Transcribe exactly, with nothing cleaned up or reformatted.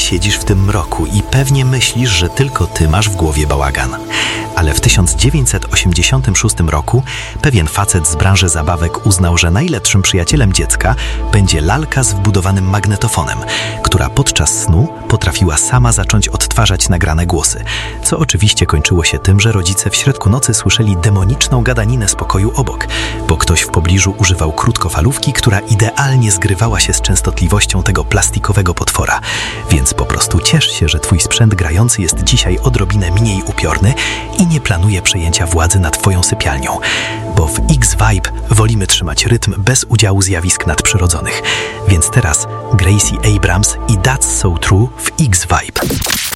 siedzisz w tym mroku i pewnie myślisz, że tylko ty masz w głowie bałagan. Ale w tysiąc dziewięćset osiemdziesiątym szóstym roku pewien facet z branży zabawek uznał, że najlepszym przyjacielem dziecka będzie lalka z wbudowanym magnetofonem, która podczas snu potrafiła sama zacząć odtwarzać nagrane głosy, co oczywiście kończyło się tym, że rodzice w środku nocy słyszeli demoniczną gadaninę z pokoju obok, bo ktoś w pobliżu używał krótkofalówki, która idealnie zgrywała się z częstotliwością tego plastikowego potwora. Więc po prostu ciesz się, że twój sprzęt grający jest dzisiaj odrobinę mniej upiorny i nie planuje przejęcia władzy nad twoją sypialnią, bo w X-Vibe wolimy trzymać rytm bez udziału zjawisk nadprzyrodzonych. Więc teraz Gracie Abrams i That's So True w X-Vibe.